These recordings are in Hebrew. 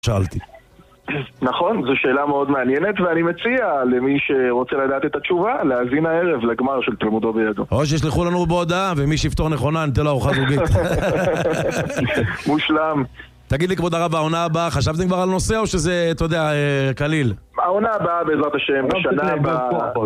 שאלתי. נכון, זו שאלה מאוד מעניינת, ואני מציע למי שרוצה לדעת את התשובה להאזין הערב לגמר של תלמודו בידו. או שישלחו לנו בהודעה, ומי שיפתור נכונה ניתן לו ארוחה זוגית. מושלם. תגיד לי כבוד הרב, העונה הבאה, חשבתם כבר על נושא או שזה, אתה יודע, קליל? העונה הבאה בעזרת השם, בשנה הבאה,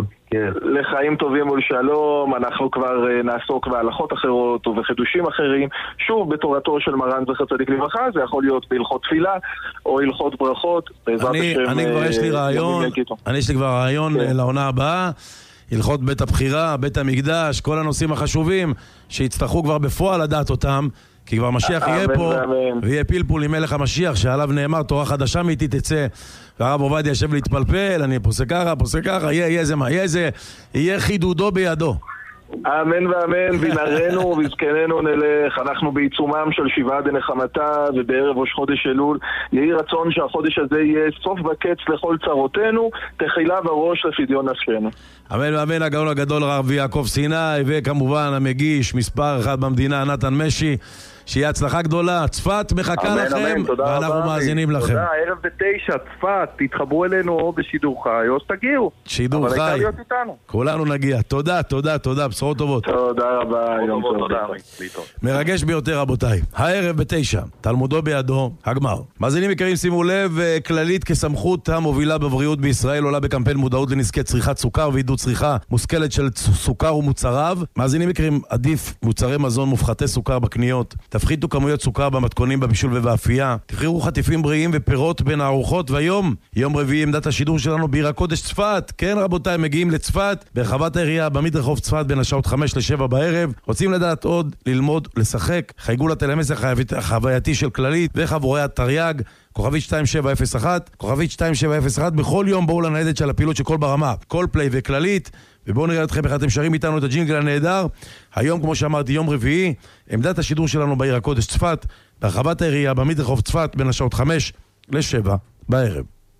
לחיים טובים ולשלום, אנחנו כבר נעסוק בהלכות אחרות ובחידושים אחרים, שוב בתורתו של מרן זכר צדיק לברכה, זה יכול להיות בהלכות תפילה או הלכות ברכות, בעזרת השם. אני כבר יש לי רעיון, יש לי כבר רעיון לעונה הבאה, הלכות בית הבחירה, בית המקדש, כל הנושאים החשובים שיצטרכו כבר בפועל לדעת אותם, כי כבר משיח יהיה פה, ויהיה פלפול עם מלך המשיח, שעליו נאמר, תורה חדשה מאיתי תצא, והרב עובדיה ישב להתפלפל, אני פוסק ככה, יהיה זה מה, יהיה חידודו בידו. אמן ואמן, בנערנו ובזקננו נלך. אנחנו בעיצומם של שבעה דנחמתה, ובערב ראש חודש אלול יהי רצון שהחודש הזה יהיה סוף וקץ לכל צרותינו, תחילה וראש לפדיון נפשנו. אמן ואמן. הגאון הגדול הרב יעקב סיני, וכמובן המגיש מספר אחד במדינה נתן משי, שיהיה הצלחה גדולה. צפת מחכה לכם, ואנחנו מאזינים לכם. תודה, ערב ב9, צפת, תתחברו אלינו או בשידור חי, או שתגיעו. שידור חי, כולנו נגיע. תודה, בשורות טובות. תודה רבה, יום טוב. מרגש ביותר רבותיי. הערב ב9, תלמודו בידו, הגמר. מאזינים יקרים, שימו לב, כללית כסמכות המובילה בבריאות בישראל עולה בקמפיין מודעות לנזקי צריכת סוכר ועידוד צריכה מושכלת של סוכר ומוצריו. מאזינים יקרים, עדיף מוצרי מזון מופחתי סוכר בקניות. תפחיתו כמויות סוכר במתכונים, בבישול ובאפייה. תבחרו חטיפים בריאים ופירות בין הארוחות. והיום, יום רביעי, עמדת השידור שלנו בעיר הקודש צפת. כן רבותיי, מגיעים לצפת, ברחבת העירייה, במדרחוב צפת, בין השעות 5-7 בערב. רוצים לדעת עוד, ללמוד, לשחק? חייגו לטלמסר החווייתי של כללית וחבורי התרי"ג, כוכבית 2701, כוכבית 2701. בכל יום בואו לניידת של הפעילות של כל ברמה, כל פליי וכללית, ובואו נראה אתכם איך אתם שרים איתנו את הג'ינגל הנהדר. היום, כמו שאמרתי, יום רביעי, עמדת השידור שלנו בעיר הקודש צפת, ברחבת העירייה, במדרחוב צפת, בין השעות 5-7 בערב.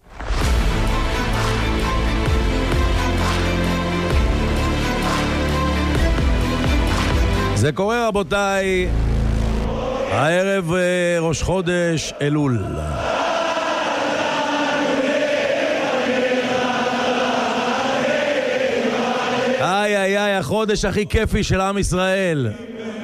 זה קורה רבותיי, הערב ראש חודש אלול. איי, החודש הכי כיפי של עם ישראל.